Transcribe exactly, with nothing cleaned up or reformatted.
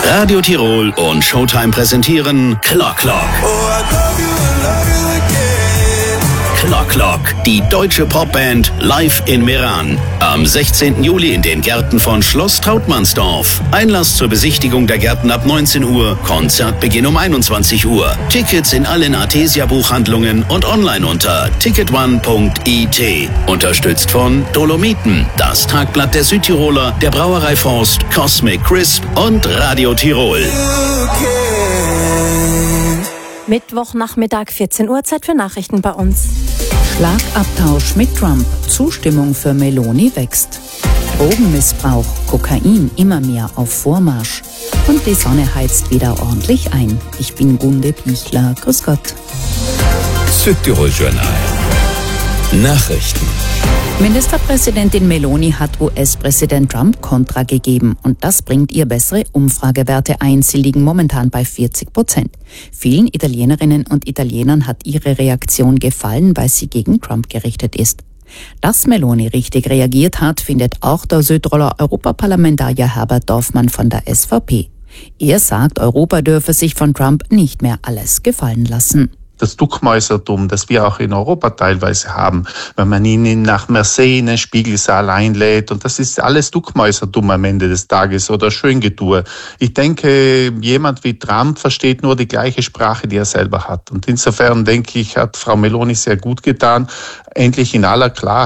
Radio Tirol und Showtime präsentieren Clock Clock. Clock Clock, die deutsche Popband live in Meran. Am sechzehnten Juli in den Gärten von Schloss Trautmannsdorf. Einlass zur Besichtigung der Gärten ab neunzehn Uhr, Konzertbeginn um einundzwanzig Uhr. Tickets in allen Artesia-Buchhandlungen und online unter ticket one punkt i t. Unterstützt von Dolomiten, das Tagblatt der Südtiroler, der Brauerei Forst, Cosmic Crisp und Radio Tirol. Mittwochnachmittag vierzehn Uhr, Zeit für Nachrichten bei uns. Schlagabtausch mit Trump. Zustimmung für Meloni wächst. Drogenmissbrauch, Kokain immer mehr auf Vormarsch. Und die Sonne heizt wieder ordentlich ein. Ich bin Gunde Pichler. Grüß Gott. Südtirol Journal. Nachrichten. Ministerpräsidentin Meloni hat U S-Präsident Trump Kontra gegeben und das bringt ihr bessere Umfragewerte ein. Sie liegen momentan bei vierzig Prozent. Vielen Italienerinnen und Italienern hat ihre Reaktion gefallen, weil sie gegen Trump gerichtet ist. Dass Meloni richtig reagiert hat, findet auch der Südtiroler Europaparlamentarier Herbert Dorfmann von der S V P. Er sagt, Europa dürfe sich von Trump nicht mehr alles gefallen lassen. Das Duckmäusertum, das wir auch in Europa teilweise haben, wenn man ihn nach Marseille in den Spiegelsaal einlädt. Und das ist alles Duckmäusertum am Ende des Tages oder Schöngetue. Ich denke, jemand wie Trump versteht nur die gleiche Sprache, die er selber hat. Und insofern denke ich, hat Frau Meloni sehr gut getan, endlich in aller Klarheit